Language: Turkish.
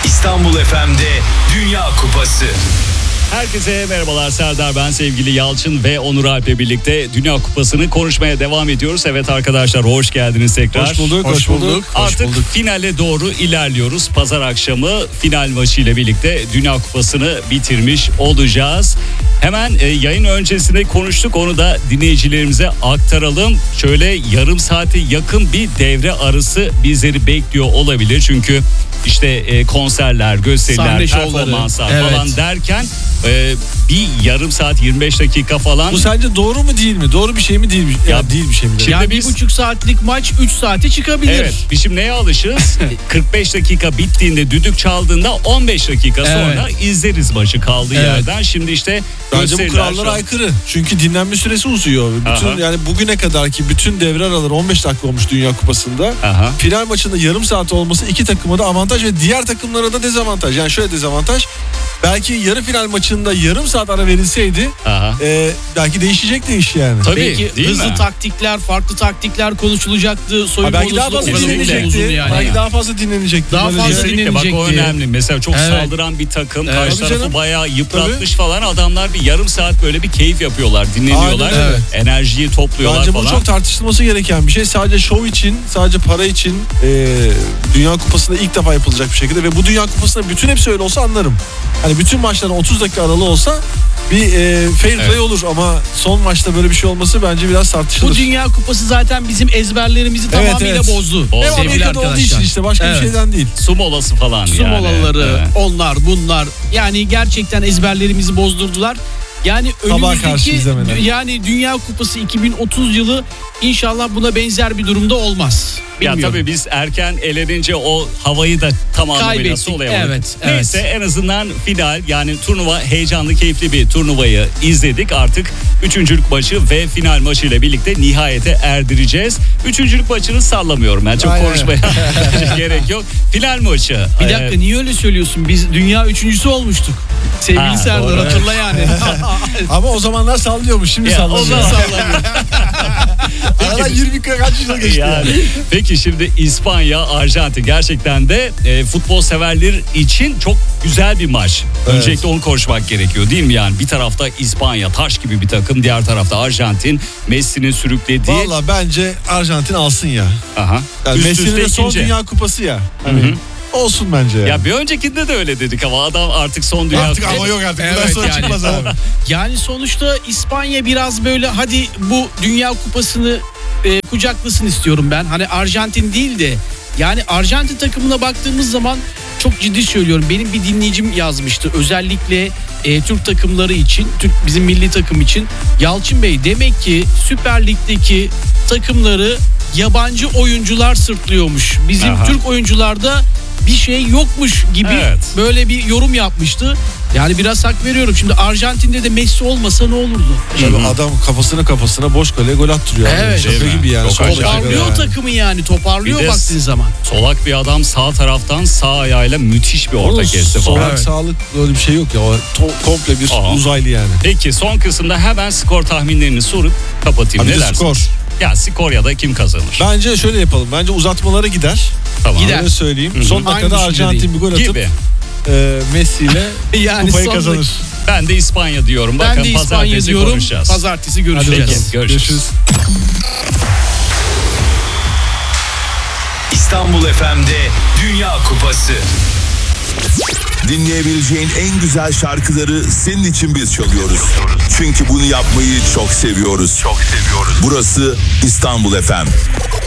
İstanbul FM'de Dünya Kupası. Herkese merhabalar, Serdar ben, sevgili Yalçın ve Onur Alp'le birlikte Dünya Kupası'nı konuşmaya devam ediyoruz. Evet arkadaşlar, hoş geldiniz tekrar. Hoş bulduk. Artık finale doğru ilerliyoruz. Pazar akşamı final maçı ile birlikte Dünya Kupası'nı bitirmiş olacağız. Hemen yayın öncesinde konuştuk, onu da dinleyicilerimize aktaralım. Şöyle yarım saate yakın bir devre arası bizleri bekliyor olabilir. Çünkü işte konserler, gösteriler, performanslar falan derken bir yarım saat 25 dakika falan. Bu sence doğru mu değil mi? Doğru bir şey mi değil mi? Ya değil bir şey mi? Yani 1,5 saatlik maç 3 saate çıkabilir. Evet, biz şimdi neye alışığız? 45 dakika bittiğinde, düdük çaldığında 15 dakika sonra izleriz maçı kaldığı yerden. Şimdi işte bence bu kurallara aykırı. Çünkü dinlenme süresi uzuyor. Yani bugüne kadarki bütün devre araları 15 dakika olmuş Dünya Kupası'nda. Final maçında yarım saat olması iki takıma da avantaj ve diğer takımlara da dezavantaj. Yani şöyle dezavantaj. Belki yarı final maçında yarım saat ara verilseydi belki değişecekti iş yani. Tabii, belki hızlı taktikler, farklı taktikler konuşulacaktı. Soyunma belki daha fazla dinlenecekti. Yani. Belki daha fazla dinlenecekti. Daha fazla dinlenecekti. Bak o önemli. Mesela çok saldıran bir takım karşı tarafı bayağı yıpratmış falan. Adamlar bir yarım saat böyle bir keyif yapıyorlar, dinleniyorlar. Enerjiyi topluyorlar bence falan. bu çok tartışılması gereken bir şey. Sadece şov için, sadece para için Dünya Kupası'nda ilk defa yapılacak bir şekilde ve bu Dünya Kupası'nda bütün hepsi öyle olsa anlarım. Hani bütün maçların 30 dakika aralığı olsa bir fair play olur ama son maçta böyle bir şey olması bence biraz tartışılır. Bu Dünya Kupası zaten bizim ezberlerimizi tamamıyla bozdu. Hem Amerika'da olduğu için işte başka bir şeyden değil. Su molası falan Su molaları, onlar bunlar, yani gerçekten ezberlerimizi bozdurdular. Yani önümüzdeki Dünya Kupası 2030 yılı inşallah buna benzer bir durumda olmaz. Bilmiyorum. Ya tabii biz erken elenince o havayı da tam anlamıyla solayamadık. Neyse, en azından final, yani turnuva, heyecanlı, keyifli bir turnuvayı izledik. Artık üçüncülük maçı ve final maçı ile birlikte nihayete erdireceğiz. Üçüncülük maçını sallamıyorum ben, çok konuşmaya gerek yok. Final maçı. Bir dakika, niye öyle söylüyorsun? Biz dünya üçüncüsü olmuştuk. Sevgili Serdar, hatırla yani. Ama o zamanlar sallıyormuş, şimdi sallamıyor. O zaman sallamıyor. Aradan 20 kaç yıl geçti yani. Peki şimdi İspanya, Arjantin gerçekten de futbol severler için çok güzel bir maç. Öncelikle onu konuşmak gerekiyor değil mi yani? Bir tarafta İspanya, taş gibi bir takım. Diğer tarafta Arjantin, Messi'nin sürüklediği. Valla bence Arjantin alsın ya. Yani Messi'nin de son Dünya Kupası ya. Hani olsun bence yani. Ya bir öncekinde de öyle dedik ama adam artık son Dünya Kupası. Ama yok artık. Bundan sonra çıkmaz abi. Yani sonuçta İspanya biraz böyle, hadi bu Dünya Kupası'nı kucaklasın istiyorum ben. Hani Arjantin değil de, yani Arjantin takımına baktığımız zaman, çok ciddi söylüyorum, benim bir dinleyicim yazmıştı. Özellikle Türk takımları için, bizim milli takım için. Yalçın Bey, demek ki Süper Lig'deki takımları yabancı oyuncular sırtlıyormuş. Bizim Türk oyuncularda bir şey yokmuş gibi böyle bir yorum yapmıştı. Yani biraz hak veriyorum. Şimdi Arjantin'de de Messi olmasa ne olurdu? Adam kafasına boş kaleye gol attırıyor. Evet. Şaka gibi yani. Toparlıyor takımı yani. Toparlıyor baktığın zaman. Solak bir adam sağ taraftan sağ ayağıyla müthiş bir orta kesti falan. Solak sağlık öyle bir şey yok ya. Komple bir uzaylı yani. Peki son kısımda hemen skor tahminlerini sorup kapatayım. Ne dersin? Skor. Ya skor ya da kim kazanır? Bence şöyle yapalım. Bence uzatmalara gider. Tamam. Öyle söyleyeyim. Son dakikada Arjantin bir gol atıp Messi ile yani kupayı kazanır. Ben de İspanya diyorum. Bakın pazartesi konuşacağız. Pazartesi görüşeceğiz. Peki, görüşürüz. İstanbul FM'de Dünya Kupası. Dinleyebileceğin en güzel şarkıları senin için biz çalıyoruz. Çünkü bunu yapmayı çok seviyoruz. Burası İstanbul FM.